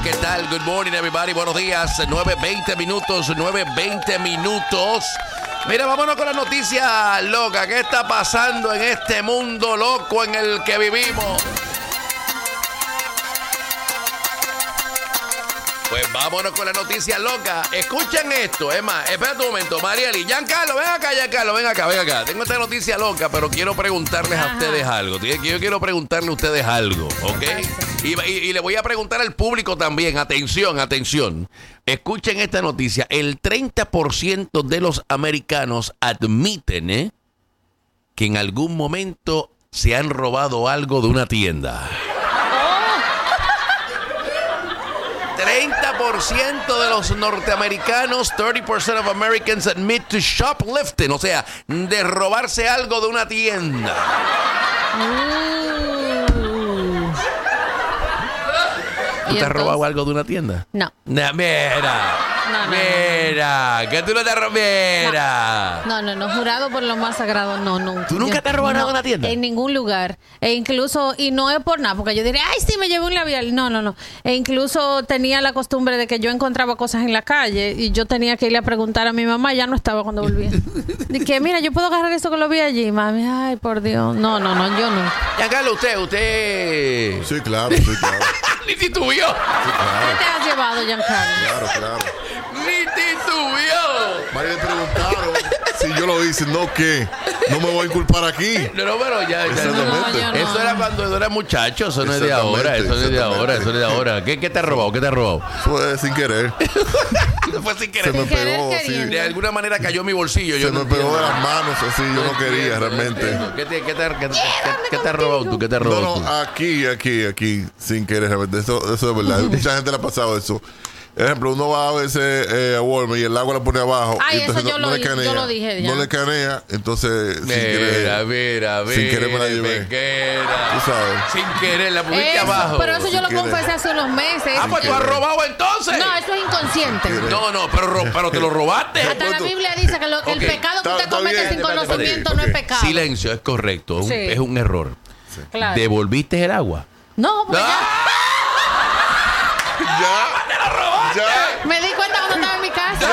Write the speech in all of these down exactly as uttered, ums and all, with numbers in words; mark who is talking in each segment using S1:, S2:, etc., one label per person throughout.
S1: ¿qué tal? Good morning, everybody. Buenos días. nueve veinte minutos, nueve veinte minutos. Mira, vámonos con la noticia loca. ¿Qué está pasando en este mundo loco en el que vivimos? Pues vámonos con la noticia loca. Escuchen esto, es más, espérate un momento, Marieli. Giancarlo, ven acá, Giancarlo, ven acá, ven acá. Tengo esta noticia loca, pero quiero preguntarles Ajá. a ustedes algo. Yo quiero preguntarle a ustedes algo, ¿ok? Y, y, y le voy a preguntar al público también. Atención, atención. Escuchen esta noticia. El treinta por ciento de los americanos admiten ¿eh? que en algún momento se han robado algo de una tienda. treinta por ciento de los norteamericanos, thirty percent of Americans admit to shoplifting, o sea, de robarse algo de una tienda.
S2: Mm.
S1: ¿Tú te has robado algo de una tienda?
S2: No.
S1: Nah, mira.
S2: No, no,
S1: mira, no. que tú no te robas. Mira.
S2: No, no, no, jurado por lo más sagrado, no, nunca.
S1: ¿Tú nunca
S2: yo,
S1: te has robado
S2: no,
S1: nada de una tienda?
S2: En ningún lugar. E incluso, y no es por nada, porque yo diría, ay, sí, me llevé un labial. No, no, no. E incluso tenía la costumbre de que yo encontraba cosas en la calle y yo tenía que irle a preguntar a mi mamá, ya no estaba cuando volvía. Dije, mira, yo puedo agarrar eso que lo vi allí, mami. Ay, por Dios. No, no, no, yo no.
S1: Giancarlo, usted, usted.
S3: Sí, claro, sí, claro.
S1: Ni titubió.
S3: Sí, claro.
S2: ¿Qué te has llevado, Giancarlo?
S3: Claro, claro.
S1: Ni titubió.
S3: Vaya, me preguntaron si yo lo hice, no, ¿qué? No me voy a inculpar aquí.
S1: No, no, pero ya, ya
S3: Exactamente.
S1: no, no. Eso era cuando yo era muchacho, eso no es de ahora, eso no es de ahora, eso no es de ahora. ¿Qué, qué te has robado? ¿Qué te has robado?
S3: Fue sin querer.
S1: Fue sin querer.
S3: Se me
S2: Sin querer,
S3: pegó, sí.
S2: queriendo.
S1: De alguna manera cayó en mi bolsillo.
S3: Se
S1: Yo
S3: me
S1: no
S3: pegó
S1: entiendo.
S3: de las manos, así, yo no quería realmente.
S1: ¿Qué te, qué te, qué te, qué te has robado tú? ¿Qué te has
S3: No,
S1: robado
S3: no,
S1: tú?
S3: aquí, aquí, aquí, sin querer, realmente. Eso, eso es verdad. Mucha gente le ha pasado eso. Por ejemplo, uno va a veces eh, a Walmart y el agua la pone abajo.
S2: Ay,
S3: y entonces
S2: eso yo
S3: no,
S2: lo
S3: no le
S2: dije,
S3: canea,
S2: yo lo dije ya.
S3: No le canea, entonces sin
S1: Mira,
S3: querer.
S1: mira, mira.
S3: Sin querer me la llevé.
S1: Pequera.
S3: Tú sabes.
S1: Sin querer, la pusiste
S2: Eso,
S1: abajo.
S2: pero eso yo lo
S3: querer.
S2: confesé hace unos meses.
S1: Ah, pues tú has robado entonces.
S2: No, eso es inconsciente.
S1: No, no, pero, ro- pero te lo robaste.
S2: Hasta la Biblia dice que lo- el
S1: Ok,
S2: pecado que
S3: está-
S2: usted
S3: está
S2: comete
S3: bien.
S2: sin
S1: Espérate, espérate,
S2: conocimiento
S3: espérate.
S2: no es
S3: Ok.
S2: pecado.
S1: Silencio, es correcto. Es un,
S2: Sí.
S1: es un error.
S2: Claro.
S1: ¿Devolviste el agua?
S2: No, porque
S1: ¡Ah!
S3: Ya,
S1: ¡Te lo robaste!
S3: ya.
S2: ya me di cuenta cuando estaba en mi casa.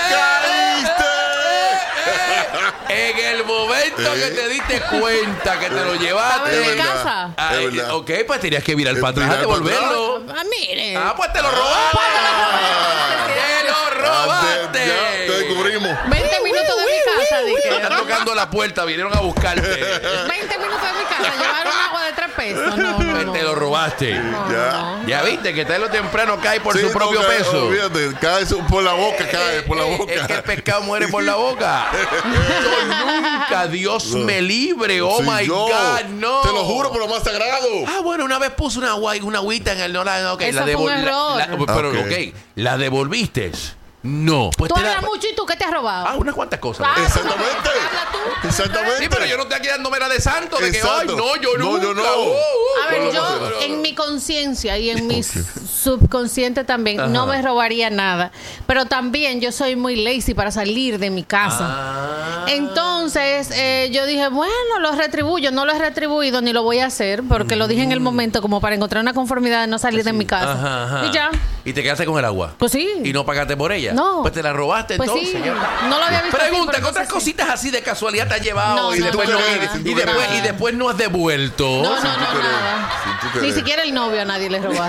S1: En el momento que te diste cuenta que te lo llevaste.
S2: Estaba en mi
S3: verdad.
S2: casa.
S1: Ah,
S3: Es verdad.
S1: ok, pues tenías que virar para atrás a
S3: Virar para
S1: devolverlo.
S2: Ah, mire.
S1: Ah, pues te lo robaste. Te lo robaste.
S3: Ya, te descubrimos.
S2: veinte minutos de mi casa, dije.
S1: Están tocando la puerta, vinieron a buscarte.
S2: veinte minutos de mi casa, llevaron agua de tres pesos. No, no,
S1: Pues
S2: no.
S1: te lo robaste.
S2: No,
S3: Ya.
S2: no.
S1: Ya viste que tarde o temprano cae por
S3: Sí,
S1: su
S3: no,
S1: propio
S3: cae,
S1: peso.
S3: Olvídate, cae su- por la boca, cae por la
S1: Eh,
S3: boca.
S1: Es que el pescado muere por la boca. Yo nunca, Dios me libre. Oh
S3: Sí,
S1: my
S3: yo,
S1: God, no.
S3: Te lo juro por lo más sagrado.
S1: Ah, bueno, una vez puse una, agua- una agüita en el. No, la, okay,
S2: Eso
S1: la
S2: fue un
S1: devol- la-
S2: error.
S1: la- pero,
S3: Ok.
S1: ok, ¿la devolviste? No. Pues
S2: Tú
S1: te la-
S2: hablas mucho y tú, ¿qué te has robado?
S1: Ah, unas cuantas cosas.
S2: Ah,
S3: Exactamente.
S2: habla tú.
S3: Exactamente.
S1: Sí, pero yo no estoy aquí dándome la de santo de que,
S3: Exacto.
S1: ay, no, yo
S3: No,
S1: nunca.
S3: yo no.
S1: Uh, uh,
S2: A ver,
S1: no,
S2: yo
S1: no, no, no.
S2: en mi conciencia y en mi subconsciente también
S1: Ajá.
S2: no me robaría nada. Pero también yo soy muy lazy para salir de mi casa.
S1: Ah.
S2: Entonces eh, yo dije, bueno, lo retribuyo. No lo he retribuido ni lo voy a hacer porque lo dije en el momento como para encontrar una conformidad de no salir de mi casa.
S1: Ajá, ajá.
S2: Y ya.
S1: Y te quedaste con el agua.
S2: Pues sí.
S1: Y no pagaste por ella.
S2: No.
S1: Pues te la robaste
S2: Pues
S1: entonces.
S2: sí.
S1: ya.
S2: No lo había visto así,
S1: Pregunta,
S2: pero
S1: ¿qué otras
S2: entonces sí.
S1: cositas así de casualidad te has llevado
S2: No,
S1: y,
S2: no,
S1: después
S3: no,
S1: no,
S3: no,
S1: y-
S3: no,
S1: y
S3: no,
S1: después,
S2: no.
S1: y después no has devuelto?
S2: No, no,
S3: Sin
S2: no,
S3: tú querer,
S2: nada.
S3: sin tú
S2: Ni
S3: querer.
S2: siquiera el novio a nadie le roba.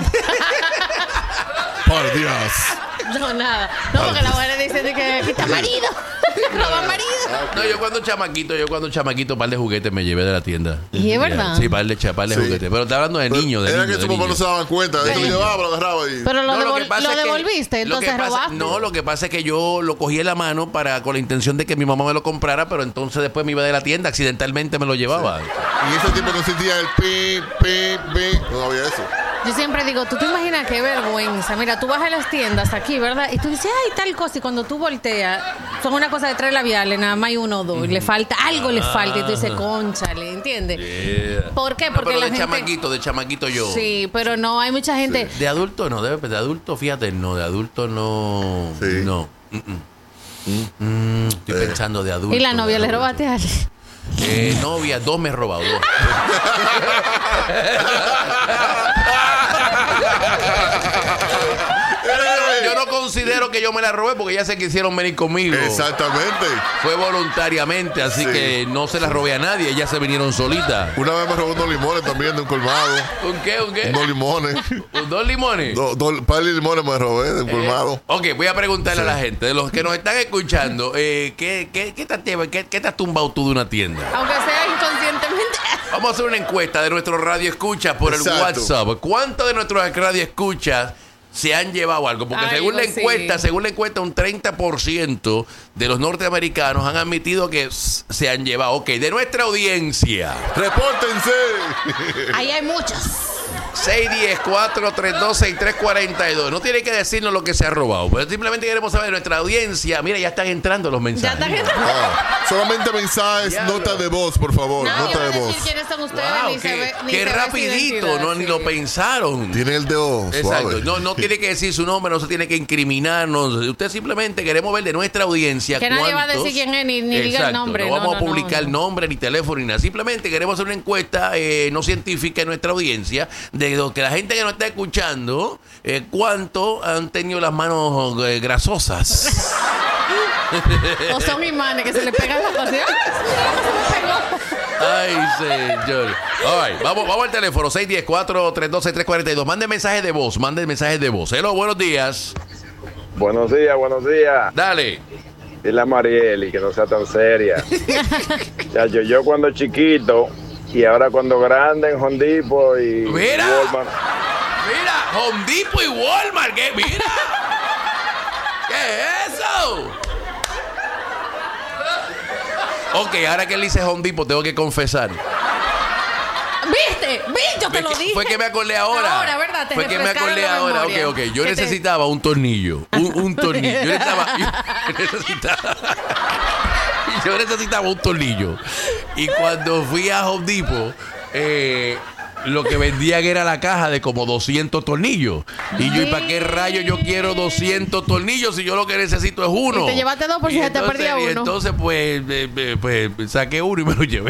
S3: Por Dios.
S2: No, nada. No, porque la mujer dice de que quita marido. Roba marido.
S1: No, yo cuando chamaquito, yo cuando chamaquito, par de juguetes me llevé de la tienda.
S2: ¿Y es verdad?
S1: Sí, par de, cha- par de
S3: Sí.
S1: juguetes. Pero está hablando de niños, de
S3: Era
S1: niños,
S3: que
S1: de
S3: su papá
S1: niños.
S3: no se daban cuenta. De eso lo
S1: niños.
S3: llevaba, lo agarraba y.
S2: Pero lo,
S1: No,
S2: devol-
S1: que pasa
S2: lo
S1: es que-
S2: devolviste,
S1: lo que
S2: entonces
S1: pasa-
S2: robaste.
S1: No, lo que pasa es que yo lo cogí en la mano para con la intención de que mi mamá me lo comprara, pero entonces después me iba de la tienda, accidentalmente me lo llevaba.
S3: Y en ese tiempo no existía el pi, pi, pi. No había eso.
S2: Yo siempre digo, tú te imaginas qué vergüenza. Mira, tú vas a las tiendas aquí, ¿verdad? Y tú dices, ay, tal cosa. Y cuando tú volteas, son una cosa de tres labiales, nada más hay uno o dos. Y le falta, algo le falta. Y tú dices, cónchale, ¿entiendes?
S1: Yeah.
S2: ¿Por qué?
S1: No,
S2: Porque
S1: pero
S2: la
S1: de
S2: gente...
S1: chamaquito, de chamaquito yo.
S2: Sí, pero no, hay mucha gente...
S1: De adulto no, de, de adulto, fíjate, no, de adulto no.
S3: Sí.
S1: No. Mm, mm. Mm, estoy
S3: Eh.
S1: pensando de adulto.
S2: ¿Y la novia
S1: de
S2: le
S1: adulto.
S2: robaste a alguien?
S1: Eh, novia, dos me he robado. Dos. considero que yo me la robé porque ya se quisieron venir conmigo.
S3: Exactamente.
S1: Fue voluntariamente, así
S3: Sí.
S1: que no se la robé a nadie, ellas se vinieron solitas.
S3: Una vez me robó unos limones también de un colmado.
S1: ¿Un qué? ¿Un qué?
S3: Unos limones.
S1: ¿Dos limones?
S3: Dos dos par de limones me robé de un
S1: Eh,
S3: colmado.
S1: ok, voy a preguntarle
S3: Sí.
S1: a la gente, de los que nos están escuchando, eh, ¿qué, qué, qué, te, has- qué, qué te has tumbado tú de una tienda?
S2: Aunque sea inconscientemente.
S1: Vamos a hacer una encuesta de nuestros radio escuchas por el
S3: Exacto.
S1: WhatsApp. ¿Cuántos de nuestros radio escuchas se han llevado algo? Porque
S2: Algo,
S1: según la
S2: sí.
S1: encuesta, según la encuesta, un treinta por ciento de los norteamericanos han admitido que s- se han llevado. Ok, de nuestra audiencia.
S3: ¡Repórtense!
S2: Ahí hay muchos.
S1: seis uno cero, cuatro tres dos, seis tres cuatro dos. No tiene que decirnos lo que se ha robado, pero simplemente queremos saber de nuestra audiencia. Mira, ya están entrando los
S2: Ya
S1: mensajes.
S2: está gente.
S3: Ah, solamente mensajes,
S1: Diablo.
S3: nota de voz, por favor.
S2: No, yo
S3: nota
S2: voy a
S3: de
S2: decir
S3: voz.
S2: quiénes son ustedes,
S1: Wow,
S2: ni se
S1: qué,
S2: ve, ni
S1: qué
S2: se ve su
S1: rapidito,
S2: identidad,
S1: no, ni
S2: sí.
S1: lo pensaron.
S3: Tiene el dedo
S1: Exacto,
S3: suave.
S1: no, no tiene que decir su nombre, no se tiene que incriminarnos. Usted simplemente queremos ver de nuestra audiencia.
S2: Que nadie va a
S1: cuántos-
S2: decir quién es, ni- ni diga el
S1: Exacto,
S2: nombre.
S1: No
S2: No,
S1: vamos
S2: no,
S1: a publicar
S2: no.
S1: nombre, ni teléfono, ni nada. Simplemente queremos hacer una encuesta eh, no científica en nuestra audiencia de lo que la gente que nos está escuchando, eh, cuánto han tenido las manos eh, grasosas.
S2: O son imanes que se le pegan las cosas.
S1: Ay, señor. All right, vamos, vamos al teléfono seis uno cero, cuatro tres dos, seis tres cuatro dos. Mande mensajes de voz, mande mensajes de voz. Hello, buenos días.
S4: Buenos días, buenos días.
S1: Dale.
S4: Dile a Marieli que no sea tan seria. Ya, yo, yo cuando chiquito y ahora cuando grande en Home Depot y
S1: Mira.
S4: Walmart.
S1: Mira, Home Depot y Walmart, ¿qué? Mira. ¿Qué es eso? Ok, ahora que él dice Home Depot, tengo que confesar.
S2: ¿Viste? ¿Viste? Yo te
S1: Fue
S2: lo
S1: que,
S2: dije.
S1: fue que me acordé ahora.
S2: Ahora, ¿verdad? Te
S1: Fue que me
S2: refrescaron
S1: acordé
S2: la
S1: ahora. Ok,
S2: memoria.
S1: ok. Yo
S2: Que te-
S1: necesitaba un tornillo. Un, un tornillo. Yo necesitaba, yo necesitaba. Yo necesitaba un tornillo. Y cuando fui a Home Depot, eh, lo que vendían era la caja de como doscientos tornillos. Y yo, ¿y para qué rayo yo quiero doscientos tornillos si yo lo que necesito es uno?
S2: Y te llevaste dos por si
S1: Y
S2: se te
S1: entonces-
S2: perdía
S1: Y
S2: uno.
S1: entonces, pues, eh, eh, pues, saqué uno y me lo llevé.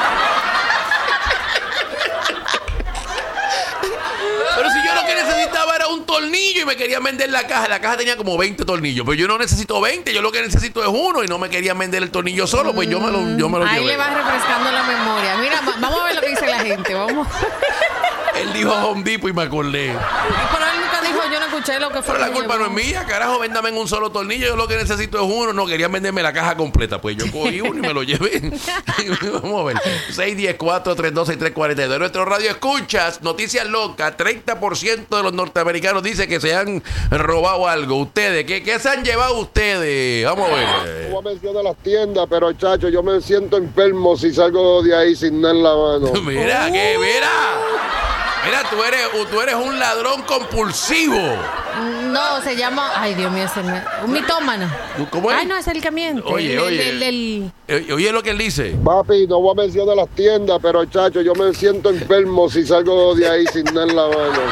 S1: Pero si yo lo que necesitaba era un tornillo y me querían vender la caja. La caja tenía como veinte tornillos. Pero yo no necesito veinte, yo lo que necesito es uno. Y no me querían vender el tornillo solo, pues yo me lo, yo me lo
S2: Ahí
S1: llevé.
S2: le vas refrescando la memoria. Mira, va- vamos a ver lo que dice la gente. Vamos.
S1: Él dijo Home Depot y me acordé.
S2: Pero él nunca dijo, yo no escuché lo que fue.
S1: Pero la
S2: que
S1: culpa no
S2: llevó.
S1: es mía, carajo, véndame en un solo tornillo. Yo lo que necesito es uno. No querían venderme la caja completa. Pues yo cogí uno y me lo llevé. Vamos a ver. seis uno cero, cuatro tres dos, seis tres cuatro dos. Nuestro radio escuchas, noticias locas. treinta por ciento de los norteamericanos dice que se han robado algo. Ustedes, ¿qué, qué se han llevado ustedes? Vamos a ver.
S5: Voy a mencionar las tiendas, pero chacho, yo me siento enfermo si salgo de ahí sin nada en la mano.
S1: Mira, que mira. Mira, tú eres, tú eres un ladrón compulsivo.
S2: No, se llama. Ay, Dios mío, ese me- un mitómano.
S1: ¿Cómo es?
S2: Ay, no, es el que miente.
S1: Oye,
S2: El-
S1: oye.
S2: el- el- el-
S1: Eh, Oye lo que él dice.
S5: Papi, no voy a mencionar las tiendas, pero chacho, yo me siento enfermo si salgo de ahí sin nada en la mano.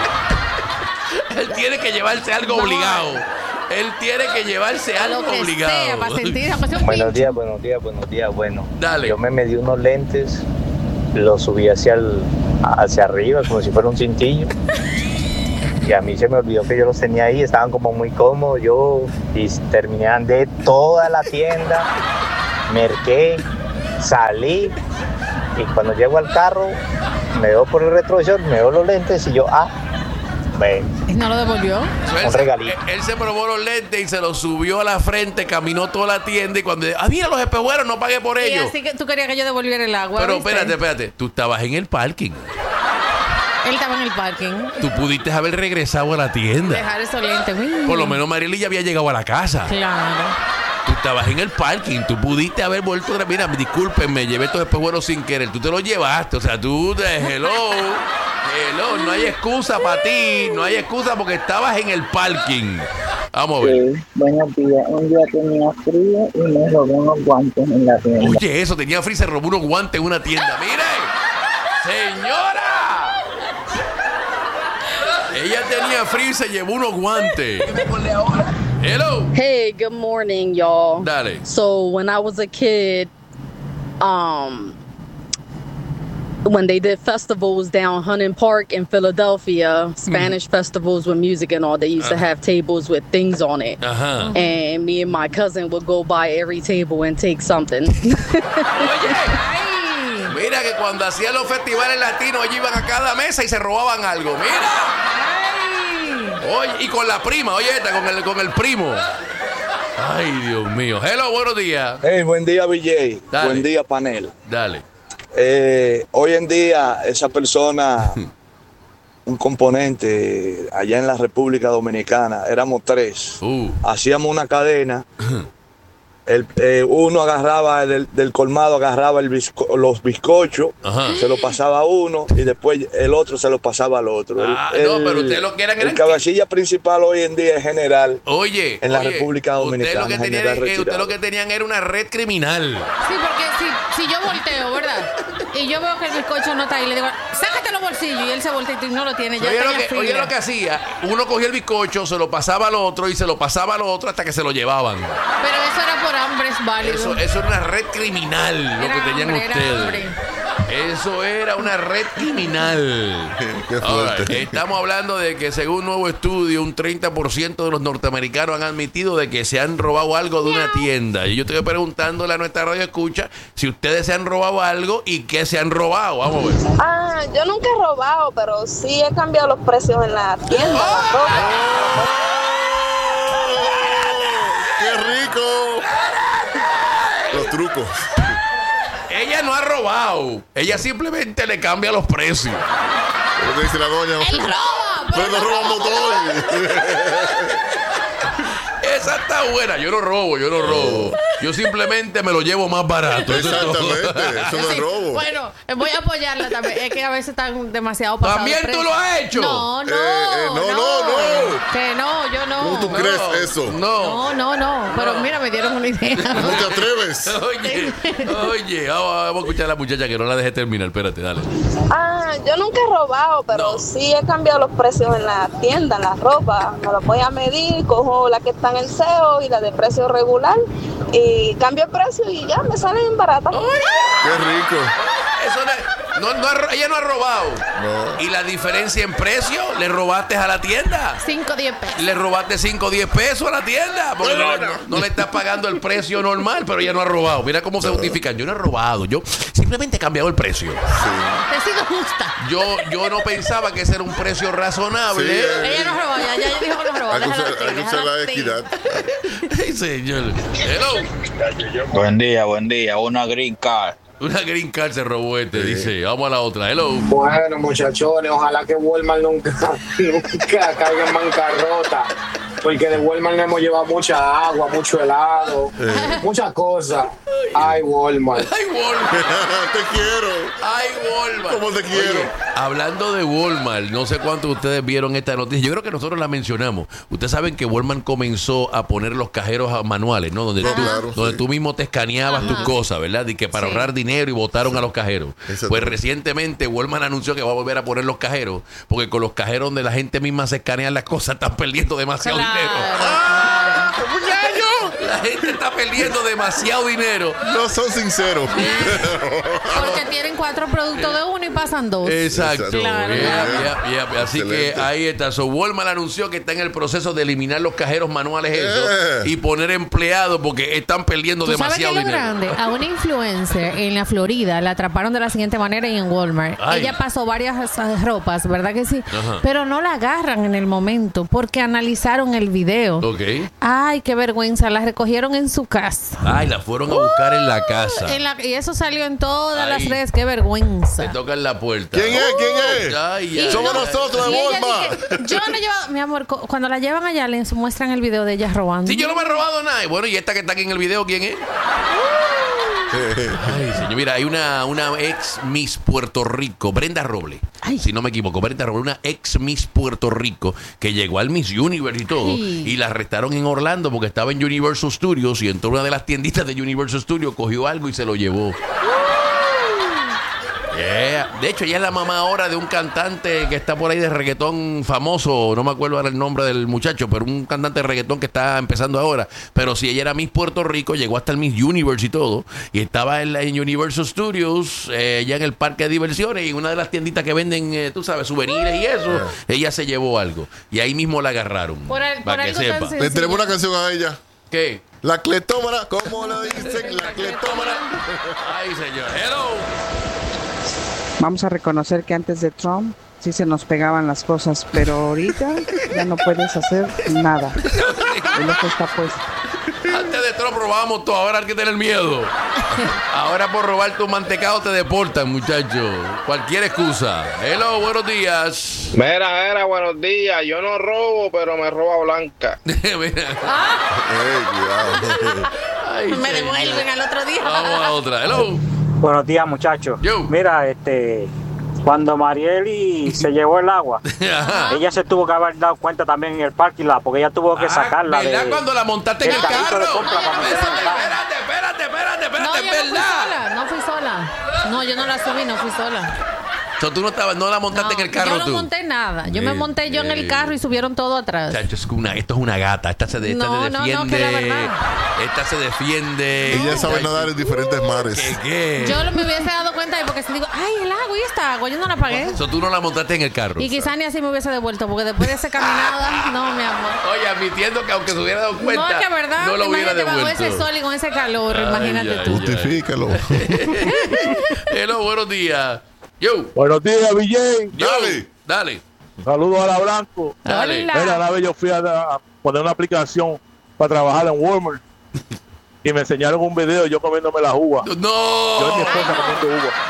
S1: Él tiene que llevarse algo
S2: No.
S1: obligado. Él tiene que llevarse
S2: a
S1: algo
S2: lo que
S1: obligado.
S2: sea, para sentir, aunque sea un
S6: Buenos
S2: pincho.
S6: días, buenos días, buenos días. Bueno,
S1: Dale.
S6: yo me medí unos lentes, los subí hacia, el, hacia arriba como si fuera un cintillo. Y a mí se me olvidó que yo los tenía ahí, estaban como muy cómodos. Yo y terminé, andé toda la tienda, merqué, salí. Y cuando llego al carro, me veo por el retrovisor, me veo los lentes y yo, ah, ven.
S2: ¿Y no lo devolvió?
S1: So, él,
S6: Un
S1: se,
S6: regalito.
S1: él- él se probó los lentes y se los subió a la frente, caminó toda la tienda y cuando... Ah, mira los espejuelos, no pagué por
S2: Y
S1: ellos.
S2: así que tú querías que yo devolviera el agua.
S1: Pero
S2: ¿viste?
S1: espérate, espérate. Tú estabas en el parking.
S2: Él estaba en el parking.
S1: Tú pudiste haber regresado a la tienda.
S2: Dejar esos lentes. Uy.
S1: Por lo menos Marieli ya había llegado a la casa.
S2: Claro.
S1: Tú estabas en el parking, tú pudiste haber vuelto. otra- Mira, disculpen, me llevé estos espejuelos sin querer. Tú te los llevaste, o sea, tú, te- hello, hello, no hay excusa para ti, no hay excusa porque estabas en el parking. Vamos a ver.
S7: Sí, buenos días. Un día tenía frío y me robé unos guantes en la tienda.
S1: Oye, eso, tenía frío y se robó unos guantes en una tienda. ¡Mire! ¡Señora! Ella tenía frío y se llevó unos guantes. Hello.
S8: Hey, good morning, y'all.
S1: Dale.
S8: So when I was a kid, um, when they did festivals down Hunting Park in Philadelphia, Spanish mm. festivals with music and all, they used uh. to have tables with things on it. Uh-huh. And me and my cousin would go by every table and take something.
S1: Oye, mira que cuando hacían los festivales latinos, ellos iban a cada mesa y se robaban algo. Mira. Oye, y con la prima, oye, esta, con el, con el primo. Ay, Dios mío. Hello, buenos días.
S9: Hey, buen día, B J. Dale. Buen día, panel.
S1: Dale.
S9: Eh, hoy en día, esa persona, un componente allá en la República Dominicana, éramos tres. Uh. Hacíamos una cadena. El, eh, uno agarraba del, del colmado, agarraba el bizco, los bizcochos, ajá, se lo pasaba a uno y después el otro se lo pasaba al otro.
S1: Ah,
S9: el,
S1: no, pero ustedes lo que eran
S9: el cabecilla que... principal hoy en día es general.
S1: Oye,
S9: en la
S1: oye,
S9: República Dominicana.
S1: Ustedes lo, que tenían, eh, usted lo que tenían era una red criminal.
S2: Sí, porque si, si yo volteo, ¿verdad? Y yo veo que el bizcocho no está ahí, le digo, sácate los bolsillos, y él se voltea y no lo tiene. Ya
S1: oye, lo que, oye, lo que hacía, uno cogía el bizcocho, se lo pasaba al otro y se lo pasaba al otro hasta que se lo llevaban.
S2: Pero eso era por hambre, es válido.
S1: Eso, eso era una red criminal,
S2: era
S1: lo que tenían
S2: hambre,
S1: ustedes. Eso era una red criminal. Ahora, estamos hablando de que según un nuevo estudio, un treinta por ciento de los norteamericanos han admitido de que se han robado algo de una tienda. Y yo estoy preguntándole a nuestra radio escucha si ustedes se han robado algo y qué se han robado. Vamos a ver.
S10: Ah, yo nunca he robado, pero sí he cambiado los precios en la tienda. ¡Oh!
S3: ¡Qué rico! Los trucos.
S1: Ella no ha robado. Ella simplemente le cambia los precios.
S3: ¿Cómo te dice la doña?
S2: Él roba, pero,
S3: pero no roba motor.
S1: Esa está buena. Yo no robo, yo no robo. Yo simplemente me lo llevo más barato.
S3: Exactamente. Eso no es robo.
S2: Bueno, voy a apoyarla también. Es que a veces están demasiado pasados.
S1: ¿También tú lo has hecho?
S2: No, no.
S3: Eh, eh, no, no, no, no.
S2: Que no, yo no.
S3: ¿Cómo tú
S1: no,
S3: crees eso?
S1: No.
S2: No, no, no. Pero no, mira, me dieron una idea.
S3: ¿Cómo te atreves?
S1: Oye, oye, vamos, vamos a escuchar a la muchacha que no la deje terminar. Espérate, dale.
S10: Ah, yo nunca he robado, pero no, sí he cambiado los precios en la tienda, en la ropa. Me los voy a medir, cojo la que está en el C E O y la de precio regular y cambio el precio y ya me salen baratas.
S3: ¡Qué rico!
S1: Eso no, no, no, ella no ha robado.
S3: No.
S1: ¿Y la diferencia en precio? ¿Le robaste a la tienda?
S2: cinco o diez pesos.
S1: ¿Le robaste cinco o diez pesos a la tienda? Porque no, no, no le estás pagando el precio normal, pero ella no ha robado. Mira cómo se justifican. Yo no he robado. Yo simplemente he cambiado el precio.
S3: Sí.
S2: He sido justa.
S1: Yo, yo no pensaba que ese era un precio razonable.
S3: Sí, eh,
S2: ella no robó. Ya, ya dijo que no robó.
S3: Hay que usar la equidad.
S1: Sí, señor. Hello.
S11: Buen día, buen día. Una green card.
S1: Una green card se robó este, sí. Dice. Vamos a la otra. Hello.
S12: Bueno, muchachones, ojalá que Walmart nunca, nunca caiga en bancarrota. Porque de Walmart le hemos llevado mucha agua, mucho helado, eh. muchas cosas. Ay, Walmart.
S1: Ay, Walmart.
S3: Te quiero.
S1: Ay, Walmart.
S3: ¿Cómo te quiero?
S1: Oye, hablando de Walmart, no sé cuántos de ustedes vieron esta noticia. Yo creo que nosotros la mencionamos. Ustedes saben que Walmart comenzó a poner los cajeros manuales, ¿no? Donde,
S3: no,
S1: tú,
S3: claro,
S1: donde
S3: sí.
S1: tú mismo te escaneabas Ajá. tus cosas, ¿verdad? Y que para sí. ahorrar dinero y votaron sí. a los cajeros. Pues recientemente Walmart anunció que va a volver a poner los cajeros, porque con los cajeros donde la gente misma se escanea las cosas están perdiendo demasiado claro. dinero. ¡Ah! La gente está perdiendo demasiado dinero.
S3: No son sinceros.
S2: Porque tienen cuatro productos de uno y pasan dos.
S1: Exacto.
S2: Claro,
S1: yeah,
S2: claro.
S1: Yeah, yeah, yeah. Así Excelente. Que ahí está. So, Walmart anunció que está en el proceso de eliminar los cajeros manuales yeah. eso, y poner empleados porque están perdiendo
S2: ¿Tú
S1: demasiado
S2: sabes qué
S1: dinero.
S2: Es grande? A una influencer en la Florida la atraparon de la siguiente manera y en Walmart. Ay. Ella pasó varias ropas, ¿verdad que sí? Ajá. Pero no la agarran en el momento porque analizaron el video.
S1: Ok.
S2: Ay, qué vergüenza. La recogieron en su casa.
S1: Ay, la fueron a buscar uh, en la casa.
S2: En la, y eso salió en todas
S1: Ay.
S2: las redes. Qué vergüenza.
S1: Te tocan la puerta.
S3: ¿Quién es? ¿Quién es?
S1: Ay, ay,
S3: Somos
S1: ay,
S3: nosotros
S1: ay.
S3: de Walmart.
S2: Yo no he llevado, mi amor, cuando la llevan allá les muestran el video de ella robando.
S1: Sí, yo no me he robado nada. Bueno, y esta que está aquí en el video, ¿quién es? Ay, señor, mira, hay una, una ex Miss Puerto Rico, Brenda Robles. Ay. Si no me equivoco, Brenda Robles, una ex Miss Puerto Rico que llegó al Miss Universe y todo. Ay. Y la arrestaron en Orlando porque estaba en Universal Studios y entró a una de las tienditas de Universal Studios, cogió algo y se lo llevó. Yeah. De hecho, ella es la mamá ahora de un cantante que está por ahí de reggaetón famoso. No me acuerdo ahora el nombre del muchacho, pero un cantante de reggaetón que está empezando ahora. Pero si ella era Miss Puerto Rico, llegó hasta el Miss Universe y todo. Y estaba en, la, en Universal Studios, eh, ya en el parque de diversiones. Y en una de las tienditas que venden, eh, tú sabes, souvenirs y eso, yeah. ella se llevó algo. Y ahí mismo la agarraron.
S2: Por el,
S1: para
S2: por
S1: que sepa.
S3: Le tenemos una canción a ella.
S1: ¿Qué?
S3: La cletómana, ¿cómo lo dicen? La cletómana.
S1: Ay, señor. Hello.
S7: Vamos a reconocer que antes de Trump sí se nos pegaban las cosas, pero ahorita ya no puedes hacer nada. El ojo está puesto.
S1: Antes de Trump robábamos todo, ahora hay que tener miedo. Ahora por robar tu mantecado te deportan, muchacho. Cualquier excusa. Hello, buenos días.
S13: Mira, mira, buenos días. Yo no robo, pero me roba Blanca.
S1: Mira.
S2: Ah.
S3: Hey, cuidado.
S1: Ay,
S2: me devuelven al otro día.
S1: Vamos a otra. Hello.
S14: Buenos días, muchachos. Mira, este, cuando Marieli se llevó el agua, ella se tuvo que haber dado cuenta también en el parking lot, porque ella tuvo que
S1: ah,
S14: sacarla.
S1: ¿Verdad?
S14: De,
S1: cuando la montaste en el carro.
S14: De compra para
S1: espérate, espérate, espérate, espérate, espérate,
S2: no, yo
S1: ¿verdad?
S2: No fui sola, no fui sola. No, yo no la subí, no fui sola.
S1: O sea, tú no, estabas, no la montaste
S2: no,
S1: en el carro
S2: yo no
S1: tú.
S2: monté nada. Yo me
S1: Eh,
S2: monté yo
S1: eh.
S2: en el carro y subieron todo atrás.
S1: Chacho, es una, esto es una gata. Esta se, de, esta
S2: No,
S1: se
S2: no,
S1: defiende.
S2: no, que la verdad.
S1: Esta se defiende.
S3: Ella sabe nadar en diferentes mares.
S1: ¿Qué, qué?
S2: Yo me hubiese dado cuenta ahí porque si digo, ay, el agua y esta agua, yo no la pagué.
S1: O sea, tú no la montaste en el carro.
S2: Y quizá ni así me hubiese devuelto, porque después de esa caminada, no, mi amor.
S1: Oye, admitiendo que aunque se hubiera dado cuenta,
S2: No, es que verdad,
S1: no lo hubiera
S2: imagínate bajo
S1: devuelto.
S2: ese sol y con ese calor,
S1: Ay,
S2: imagínate
S1: ay,
S2: tú.
S3: Justifícalo.
S1: Hello, buenos días. Yo.
S15: Buenos días, V J.
S1: Dale. Dale.
S15: Saludos a la Blanco.
S1: Dale.
S15: Mira, una vez yo fui a, a poner una aplicación para trabajar en Walmart y me enseñaron un video y yo comiéndome las uvas.
S1: No.
S15: Yo y mi esposa comiendo uvas.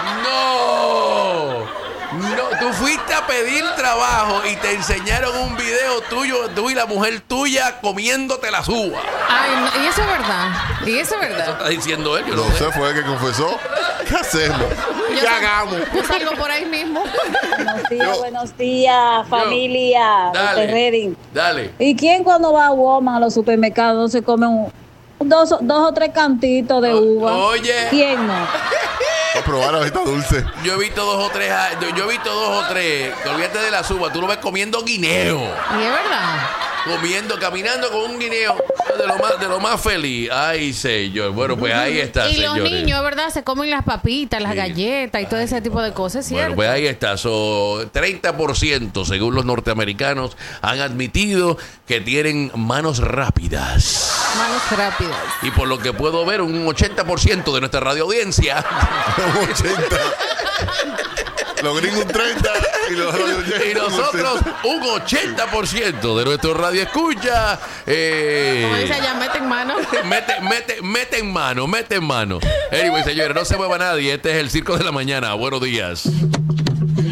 S1: No. No, tú fuiste a pedir trabajo y te enseñaron un video tuyo, tú y la mujer tuya comiéndote las uvas.
S2: Ay, no, y eso es verdad. Y eso es verdad.
S1: Eso está diciendo él. Yo
S3: No
S1: no sé.
S3: sé, fue el que confesó. ¿Qué hacemos?
S2: Yo
S3: ¿Qué
S2: sal-
S3: hagamos?
S2: Yo salgo por ahí mismo.
S16: Buenos días, buenos días, familia.
S1: Dale.
S16: Este Redding.
S1: Dale.
S16: ¿Y quién cuando va a Walmart a los supermercados no se come un, dos, dos o tres cantitos de uva?
S1: Oye.
S16: ¿Quién no?
S3: A probar ahorita dulce.
S1: Yo he visto dos o tres, yo he visto dos o tres, que olvídate de las uvas, tú lo ves comiendo guineo.
S2: Y es verdad.
S1: Comiendo, caminando con un guineo de lo más, de lo más feliz. Ay, señor. Bueno, pues ahí está,
S2: Y
S1: señores.
S2: los niños, es verdad, se comen las papitas, las galletas y todo ese tipo de cosas, ¿cierto?
S1: Bueno, pues ahí está. So, treinta por ciento, según los norteamericanos, han admitido que tienen manos rápidas.
S2: Manos rápidas.
S1: Y por lo que puedo ver, un ochenta por ciento de nuestra radio audiencia.
S3: ochenta. Los gringos un treinta y los
S1: Y nosotros un ochenta por ciento de nuestro radio escucha. Eh,
S2: Como dice allá, mete en mano.
S1: Mete, mete, mete en mano, mete en mano. Anyway, señores, no se mueva nadie. Este es el Circo de la Mañana. Buenos días.